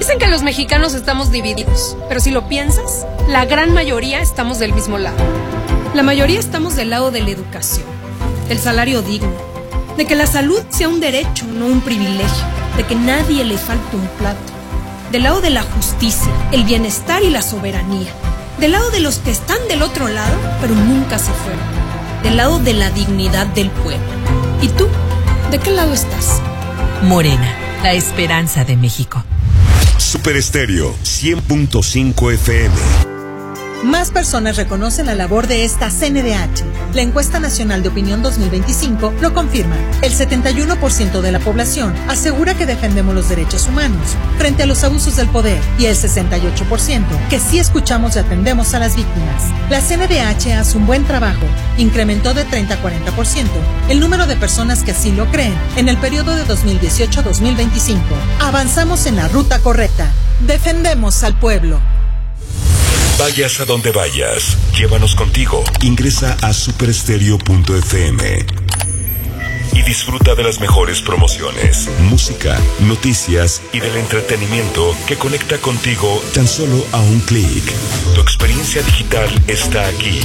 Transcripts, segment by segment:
Dicen que los mexicanos estamos divididos, pero si lo piensas, la gran mayoría estamos del mismo lado. La mayoría estamos del lado de la educación, del salario digno, de que la salud sea un derecho, no un privilegio, de que nadie le falte un plato, del lado de la justicia, el bienestar y la soberanía, del lado de los que están del otro lado, pero nunca se fueron, del lado de la dignidad del pueblo. ¿Y tú? ¿De qué lado estás? Morena, la esperanza de México. Super Estéreo 100.5 FM. Más personas reconocen la labor de esta CNDH. La encuesta nacional de opinión 2025 lo confirma. El 71% de la población asegura que defendemos los derechos humanos frente a los abusos del poder y el 68% que sí escuchamos y atendemos a las víctimas. La CNDH hace un buen trabajo. Incrementó de 30 a 40% el número de personas que así lo creen en el periodo de 2018 a 2025. Avanzamos en la ruta correcta. Defendemos al pueblo. Vayas a donde vayas, llévanos contigo. Ingresa a superestereo.fm y disfruta de las mejores promociones, música, noticias y del entretenimiento que conecta contigo tan solo a un clic. Tu experiencia digital está aquí.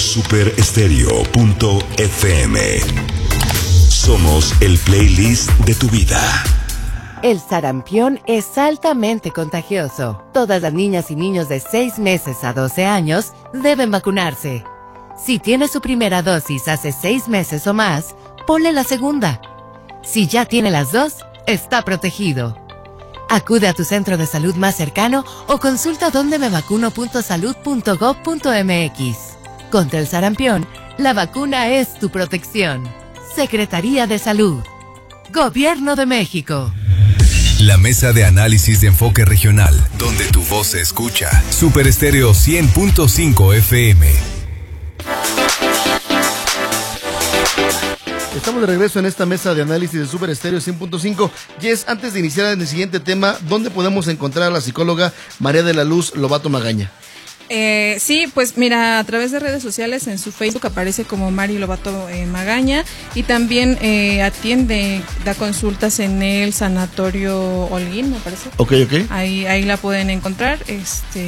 Superestereo.fm. Somos el playlist de tu vida. El sarampión es altamente contagioso. Todas las niñas y niños de 6 meses a 12 años deben vacunarse. Si tiene su primera dosis hace 6 meses o más, ponle la segunda. Si ya tiene las dos, está protegido. Acude a tu centro de salud más cercano o consulta dondemevacuno.salud.gov.mx. Contra el sarampión, la vacuna es tu protección. Secretaría de Salud. Gobierno de México. La mesa de análisis de enfoque regional, donde tu voz se escucha. Super Estéreo 100.5 FM. Estamos de regreso en esta mesa de análisis de Super Estéreo 100.5. Jess, antes de iniciar en el siguiente tema, ¿dónde podemos encontrar a la psicóloga María de la Luz Lobato Magaña? Sí, pues mira, a través de redes sociales, en su Facebook aparece como Mari Lobato Magaña, y también da consultas en el Sanatorio Holguín, me parece. Ok. Ahí la pueden encontrar, y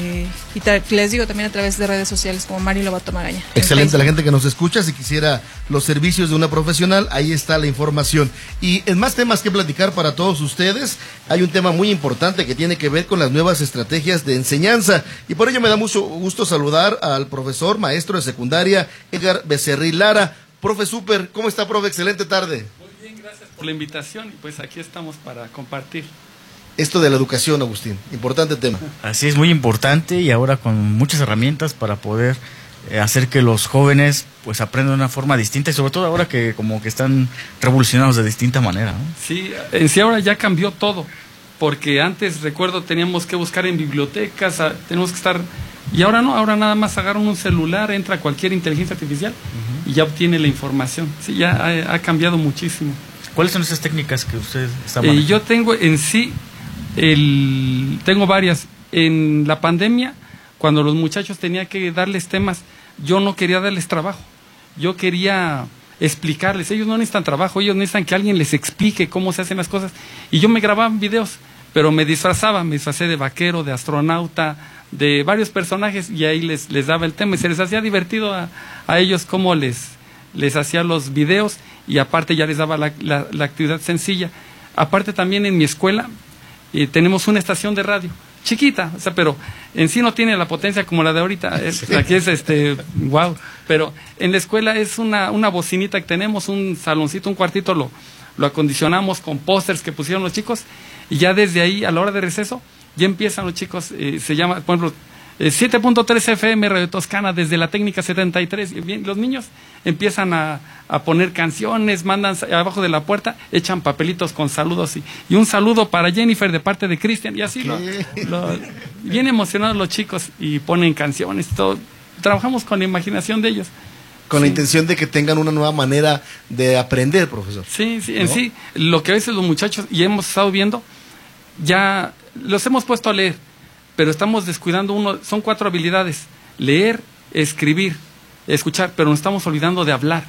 les digo también a través de redes sociales como Mari Lobato Magaña. Excelente, la gente que nos escucha, si quisiera los servicios de una profesional, ahí está la información. Y en más temas que platicar para todos ustedes, hay un tema muy importante que tiene que ver con las nuevas estrategias de enseñanza, y por ello me da mucho gusto saludar al profesor, maestro de secundaria, Edgar Becerril Lara. Profe Super, ¿cómo está, profe? Excelente tarde. Muy bien, gracias por la invitación, y pues aquí estamos para compartir. Esto de la educación, Agustín, importante tema. Así es, muy importante, y ahora con muchas herramientas para poder hacer que los jóvenes pues aprendan de una forma distinta, y sobre todo ahora que como que están revolucionados de distinta manera, ¿no? Sí, en sí ahora ya cambió todo, porque antes, recuerdo, teníamos que buscar en bibliotecas, tenemos que estar, y ahora no, ahora nada más agarran un celular, entra cualquier inteligencia artificial y ya obtiene la información. Sí, ya ha cambiado muchísimo. ¿Cuáles son esas técnicas que usted está manejando? Yo tengo en sí, tengo varias. En la pandemia, cuando los muchachos tenía que darles temas, yo no quería darles trabajo, yo quería explicarles. Ellos no necesitan trabajo, ellos necesitan que alguien les explique cómo se hacen las cosas, y yo me grababa videos, pero me disfacé de vaquero, de astronauta, de varios personajes, y ahí les daba el tema, y se les hacía divertido a ellos cómo les hacía los videos, y aparte ya les daba la actividad sencilla. Aparte también en mi escuela tenemos una estación de radio chiquita, o sea, pero en sí no tiene la potencia como la de ahorita. Aquí es wow, pero en la escuela es una bocinita que tenemos, un saloncito, un cuartito, lo acondicionamos con pósters que pusieron los chicos, y ya desde ahí, a la hora de receso, ya empiezan los chicos, se llama, por ejemplo, 7.3 FM Radio Toscana, desde la técnica 73, y bien, los niños empiezan a poner canciones, mandan abajo de la puerta, echan papelitos con saludos, y un saludo para Jennifer de parte de Cristian, y así bien emocionados los chicos, y ponen canciones, todo. Trabajamos con la imaginación de ellos. Con la intención de que tengan una nueva manera de aprender, profesor. Sí, ¿no? En sí, lo que a veces los muchachos, y hemos estado viendo, ya los hemos puesto a leer, pero estamos descuidando son 4 habilidades: leer, escribir, escuchar, pero nos estamos olvidando de hablar.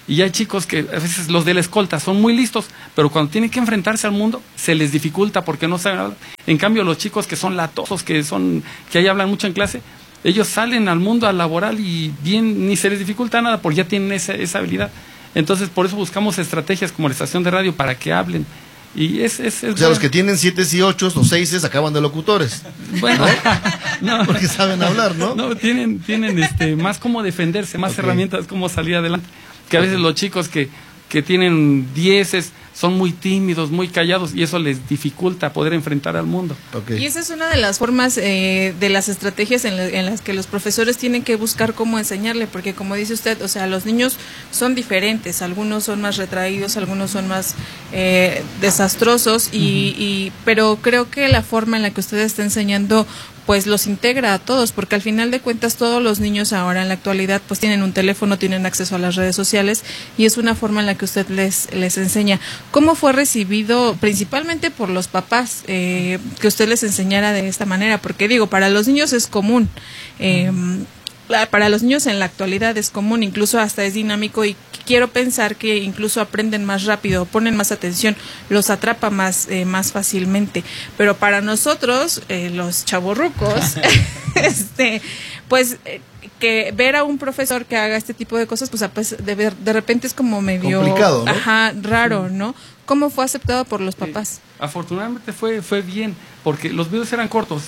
Y hay chicos que a veces los de la escolta son muy listos, pero cuando tienen que enfrentarse al mundo se les dificulta porque no saben hablar. En cambio, los chicos que son latosos, que ahí hablan mucho en clase, ellos salen al mundo laboral y bien ni se les dificulta nada porque ya tienen esa habilidad. Entonces, por eso buscamos estrategias como la estación de radio para que hablen. Y o sea, bueno. Los que tienen 7 y 8 o 6 acaban de locutores. Bueno, ¿no? Porque saben hablar, ¿no? No, tienen más cómo defenderse, más herramientas cómo salir adelante. Que a veces los chicos que tienen 10 son muy tímidos, muy callados, y eso les dificulta poder enfrentar al mundo. Y esa es una de las formas, de las estrategias en las que los profesores tienen que buscar cómo enseñarle, porque como dice usted, o sea, los niños son diferentes, algunos son más retraídos, algunos son más desastrosos, pero creo que la forma en la que usted está enseñando pues los integra a todos, porque al final de cuentas todos los niños ahora en la actualidad pues tienen un teléfono, tienen acceso a las redes sociales, y es una forma en la que usted les enseña. ¿Cómo fue recibido principalmente por los papás que usted les enseñara de esta manera? Porque digo, para los niños es común, para los niños en la actualidad es común, incluso hasta es dinámico, y quiero pensar que incluso aprenden más rápido, ponen más atención, los atrapa más fácilmente. Pero para nosotros, los chavorrucos, que ver a un profesor que haga este tipo de cosas, pues de repente es como medio complicado, ¿no? Raro, ¿no? ¿Cómo fue aceptado por los papás? Afortunadamente fue bien, porque los videos eran cortos,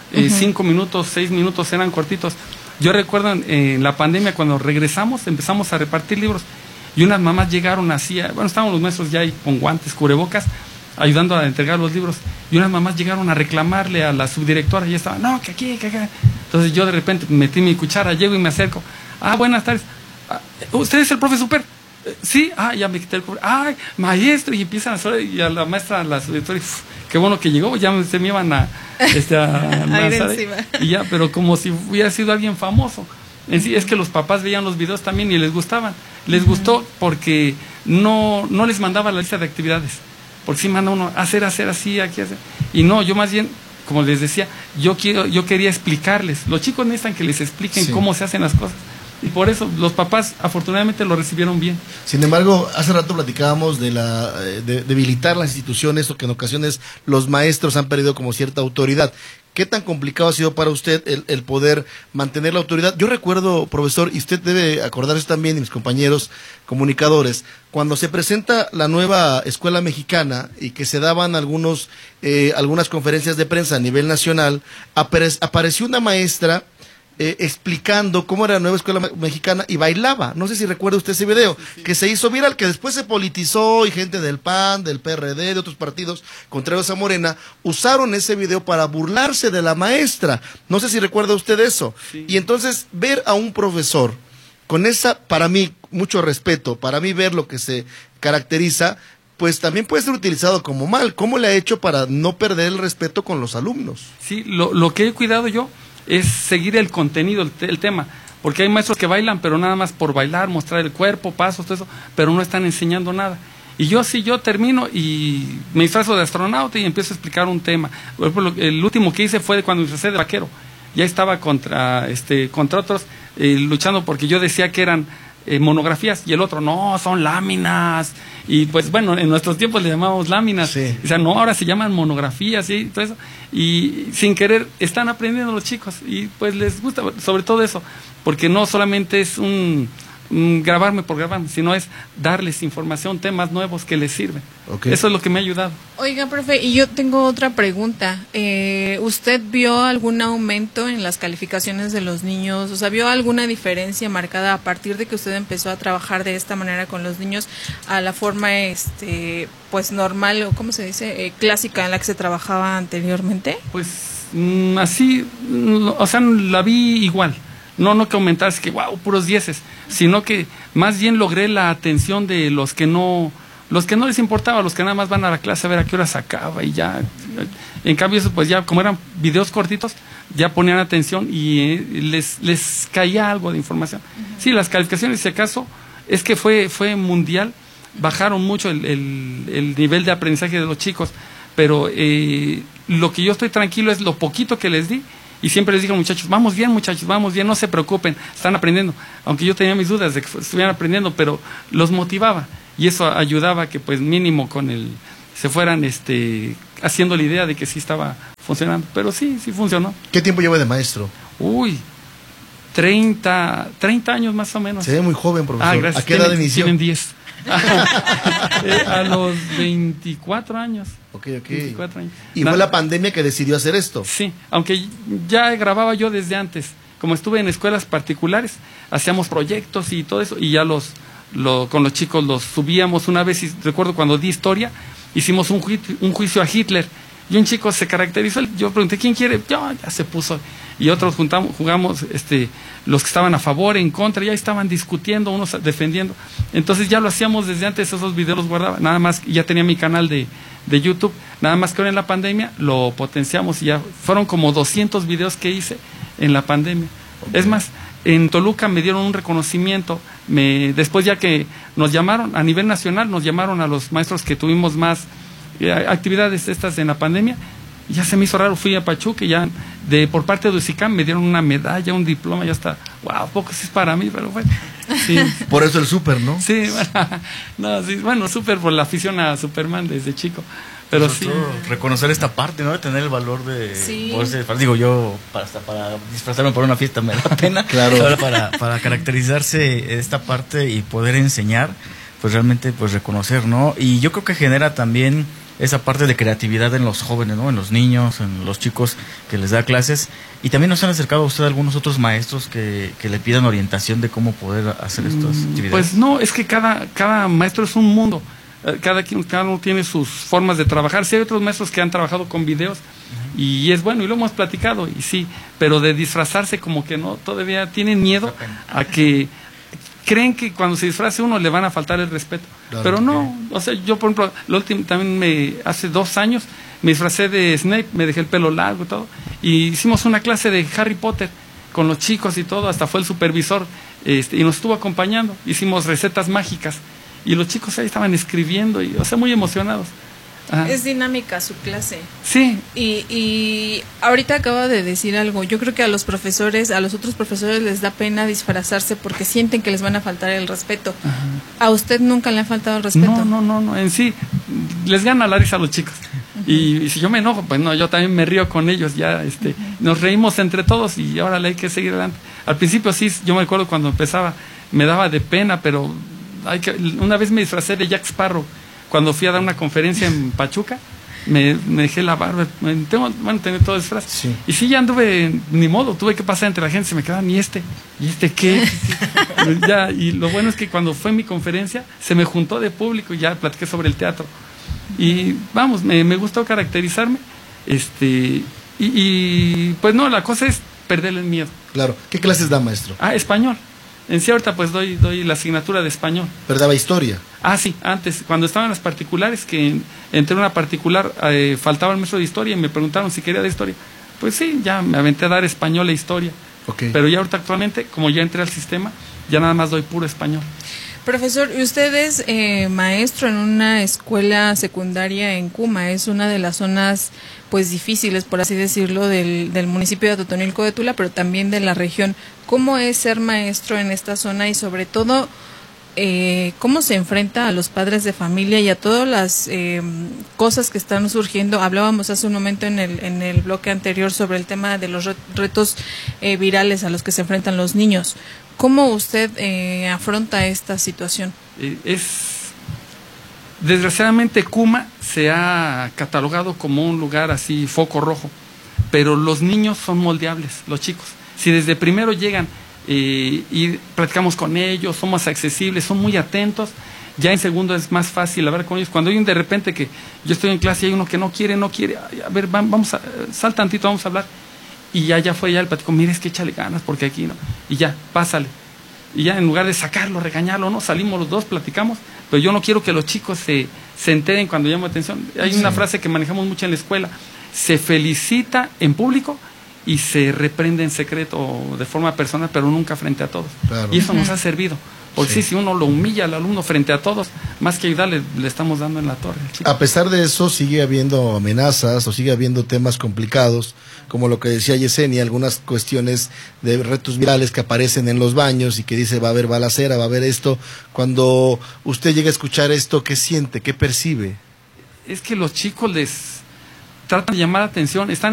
5 minutos, 6 minutos, eran cortitos. Yo recuerdo en la pandemia, cuando regresamos, empezamos a repartir libros, y unas mamás llegaron así, estaban los maestros ya ahí con guantes, cubrebocas, ayudando a entregar los libros, y unas mamás llegaron a reclamarle a la subdirectora, y ella estaba, no, que aquí, que acá. Entonces yo de repente metí mi cuchara, llego y me acerco, buenas tardes, ¿usted es el profe Super? Sí, ya me quité el cubre, maestro, y empiezan a hacer, y a la maestra, a la subdirectora, qué bueno que llegó, ya se me iban a lanzar, y ya, pero como si hubiera sido alguien famoso. En sí, es que los papás veían los videos también y les gustaban. Les gustó porque no les mandaba la lista de actividades. Porque sí manda uno hacer así, aquí hacer. Y no, yo más bien, como les decía, yo quería explicarles. Los chicos necesitan que les expliquen cómo se hacen las cosas. Y por eso los papás afortunadamente lo recibieron bien. Sin embargo, hace rato platicábamos de debilitar las instituciones, o que en ocasiones los maestros han perdido como cierta autoridad. ¿Qué tan complicado ha sido para usted el poder mantener la autoridad? Yo recuerdo, profesor, y usted debe acordarse también, y mis compañeros comunicadores, cuando se presenta la nueva escuela mexicana y que se daban algunas conferencias de prensa a nivel nacional, apareció una maestra explicando cómo era la nueva escuela mexicana y bailaba. No sé si recuerda usted ese video, que se hizo viral, que después se politizó, y gente del PAN, del PRD, de otros partidos contrarios a Morena usaron ese video para burlarse de la maestra. No sé si recuerda usted eso. Y entonces ver a un profesor con esa, para mí, mucho respeto, para mí ver lo que se caracteriza, pues también puede ser utilizado como mal. ¿Cómo le ha hecho para no perder el respeto con los alumnos? Sí, lo que he cuidado yo es seguir el contenido, el tema, porque hay maestros que bailan, pero nada más por bailar, mostrar el cuerpo, pasos, todo eso, pero no están enseñando nada. Y yo termino y me disfrazo de astronauta y empiezo a explicar un tema. Por ejemplo, el último que hice fue cuando me disfracé de vaquero. Ya estaba contra otros, luchando, porque yo decía que eran monografías, y el otro, no, son láminas. Y pues bueno, en nuestros tiempos le llamábamos láminas. O sea, no, ahora se llaman monografías y todo eso. Y sin querer están aprendiendo los chicos, y pues les gusta, sobre todo eso, porque no solamente es un grabarme por grabarme, sino es darles información, temas nuevos que les sirven. Eso es lo que me ha ayudado. Oiga, profe, y yo tengo otra pregunta. ¿Usted vio algún aumento en las calificaciones de los niños? O sea, ¿vio alguna diferencia marcada a partir de que usted empezó a trabajar de esta manera con los niños a la forma pues normal, o cómo se dice, clásica en la que se trabajaba anteriormente? Pues así, o sea, la vi igual. No que aumentase, que wow, puros 10, sino que más bien logré la atención de los que no les importaba, los que nada más van a la clase a ver a qué hora se acaba y ya. En cambio eso, pues ya como eran videos cortitos, ya ponían atención y les caía algo de información. Sí, las calificaciones, si acaso, es que fue mundial, bajaron mucho el nivel de aprendizaje de los chicos, pero lo que yo estoy tranquilo es lo poquito que les di, Y siempre les digo, muchachos, vamos bien, no se preocupen, están aprendiendo. Aunque yo tenía mis dudas de que estuvieran aprendiendo, pero los motivaba. Y eso ayudaba a que, pues, mínimo se fueran haciendo la idea de que sí estaba funcionando. Pero sí funcionó. ¿Qué tiempo lleva de maestro? 30 años más o menos. Se ve muy joven, profesor. Gracias. ¿A qué edad inició? Tienen 10. A los 24 años. Ok. 24 años. ¿Y fue la pandemia que decidió hacer esto? Sí, aunque ya grababa yo desde antes. Como estuve en escuelas particulares, hacíamos proyectos y todo eso, y ya con los chicos los subíamos. Una vez, recuerdo cuando di historia, hicimos un juicio a Hitler, y un chico se caracterizó, yo pregunté, ¿quién quiere? Ya se puso, y otros jugamos, los que estaban a favor, en contra, ya estaban discutiendo, unos defendiendo. Entonces ya lo hacíamos desde antes, esos videos los guardaba, nada más, ya tenía mi canal de YouTube, nada más que ahora en la pandemia lo potenciamos, y ya fueron como 200 videos que hice en la pandemia. Okay. Es más, en Toluca me dieron un reconocimiento, después ya que nos llamaron, a nivel nacional, nos llamaron a los maestros que tuvimos más actividades estas en la pandemia, y ya se me hizo raro, fui a Pachuca y ya por parte de UCICAM me dieron una medalla, un diploma, ya está, wow, poco sí es para mí, pero bueno. Sí. Por eso el súper, ¿no? Sí, bueno, súper por la afición a Superman desde chico. Pero sí. Reconocer esta parte, ¿no? De tener el valor de... Sí. Digo, yo para disfrazarme para una fiesta me da pena. Claro. Ahora para caracterizarse esta parte y poder enseñar, pues realmente pues reconocer, ¿no? Y yo creo que genera también esa parte de creatividad en los jóvenes, ¿no? En los niños, en los chicos que les da clases. Y también nos han acercado a usted algunos otros maestros que le pidan orientación de cómo poder hacer estas actividades. Pues no, es que cada maestro es un mundo. Cada uno tiene sus formas de trabajar. Sí hay otros maestros que han trabajado con videos y es bueno, y lo hemos platicado, y sí, pero de disfrazarse como que no, todavía tienen miedo a que creen que cuando se disfrace uno le van a faltar el respeto. Claro, pero no, o sea, yo por ejemplo, lo último también hace 2 años me disfracé de Snape, me dejé el pelo largo y todo, y hicimos una clase de Harry Potter con los chicos y todo, hasta fue el supervisor y nos estuvo acompañando, hicimos recetas mágicas. Y los chicos ahí estaban escribiendo, muy emocionados. Ajá. Es dinámica su clase. Sí. Y ahorita acaba de decir algo. Yo creo que a los otros profesores les da pena disfrazarse porque sienten que les van a faltar el respeto. Ajá. ¿A usted nunca le ha faltado el respeto? No. En sí, les gana la risa a los chicos. Uh-huh. Y si yo me enojo, pues no, yo también me río con ellos. Ya, uh-huh. Nos reímos entre todos y ahora hay que seguir adelante. Al principio sí, yo me acuerdo cuando empezaba, me daba de pena, pero... una vez me disfracé de Jack Sparrow cuando fui a dar una conferencia en Pachuca, me dejé la barba, tenía todo disfraz, sí. Y sí, ya anduve, ni modo, tuve que pasar entre la gente, se me quedaban, ¿y este qué? Ya, y lo bueno es que cuando fue mi conferencia se me juntó de público y ya platiqué sobre el teatro y me gustó caracterizarme, y pues no, la cosa es perderle el miedo. Claro. ¿Qué clases da, maestro? Español. En sí, ahorita pues doy la asignatura de español. ¿Pero daba historia? Sí, antes, cuando estaba en las particulares, que entré en una particular, faltaba el maestro de historia y me preguntaron si quería de historia. Pues sí, ya me aventé a dar español e historia. Okay. Pero ya ahorita actualmente, como ya entré al sistema, ya nada más doy puro español. Profesor, usted es maestro en una escuela secundaria en Cuma, es una de las zonas pues difíciles, por así decirlo, del municipio de Atotonilco de Tula, pero también de la región. ¿Cómo es ser maestro en esta zona y sobre todo cómo se enfrenta a los padres de familia y a todas las cosas que están surgiendo? Hablábamos hace un momento en el bloque anterior sobre el tema de los retos virales a los que se enfrentan los niños. ¿Cómo usted afronta esta situación? Desgraciadamente Cuma se ha catalogado como un lugar así foco rojo, pero los niños son moldeables, los chicos. Si desde primero llegan y platicamos con ellos, somos accesibles, son muy atentos, ya en segundo es más fácil hablar con ellos. Cuando hay de repente que yo estoy en clase y hay uno que no quiere, a ver, sal tantito, vamos a hablar. Y ya fue el platico, mire, es que échale ganas porque aquí no. Y ya, pásale. Y ya en lugar de sacarlo, regañarlo, no, salimos los dos, platicamos. Pero yo no quiero que los chicos se enteren cuando llamo atención. Hay una frase que manejamos mucho en la escuela: se felicita en público y se reprende en secreto o de forma personal, pero nunca frente a todos. Claro. Y eso nos ha servido. Porque si uno lo humilla al alumno frente a todos, más que ayudarle, le estamos dando en la torre. A pesar de eso, sigue habiendo amenazas o sigue habiendo temas complicados, como lo que decía Yesenia, algunas cuestiones de retos virales que aparecen en los baños y que dice va a haber balacera, va a haber esto. Cuando usted llega a escuchar esto, ¿qué siente? ¿Qué percibe? Es que los chicos les tratan de llamar la atención, están